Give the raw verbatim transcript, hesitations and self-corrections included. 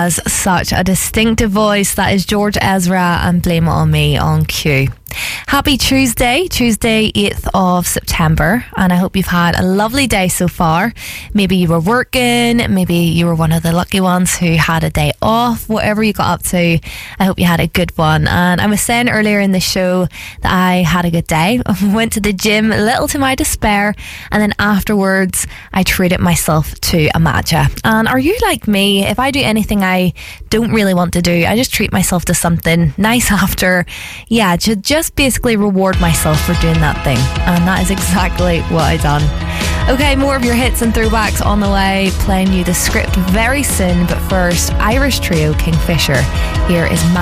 has such a distinctive voice. That is George Ezra and Blame It On Me on Q. Happy Tuesday, Tuesday eighth of September, and I hope you've had a lovely day so far. Maybe you were working, maybe you were one of the lucky ones who had a day off. Whatever you got up to, I hope you had a good one. And I was saying earlier in the show that I had a good day. I went to the gym, a little to my despair, and then afterwards I treated myself to a matcha. And are you like me? If I do anything I don't really want to do, I just treat myself to something nice after. Yeah, to just basically reward myself for doing that thing, and that is exactly what I done. Okay, more of your hits and throwbacks on the way, playing you the script very soon, but first, Irish trio Kingfisher. Here is